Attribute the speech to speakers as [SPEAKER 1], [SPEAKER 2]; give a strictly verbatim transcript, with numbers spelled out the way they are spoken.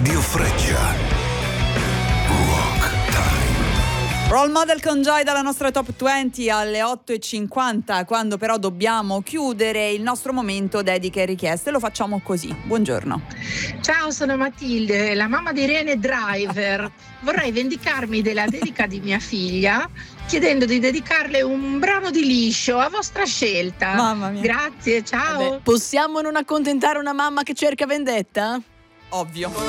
[SPEAKER 1] Radio Freccia. Rock Time.
[SPEAKER 2] Role Model con Joy dalla nostra Top venti alle otto e cinquanta, quando però dobbiamo chiudere il nostro momento dediche e richieste. Lo facciamo così. Buongiorno.
[SPEAKER 3] Ciao, sono Matilde, la mamma di Irene Driver. Vorrei vendicarmi della dedica di mia figlia chiedendo di dedicarle un brano di liscio a vostra scelta.
[SPEAKER 2] Mamma mia.
[SPEAKER 3] Grazie, ciao.
[SPEAKER 4] Vabbè, possiamo non accontentare una mamma che cerca vendetta?
[SPEAKER 2] Ovvio.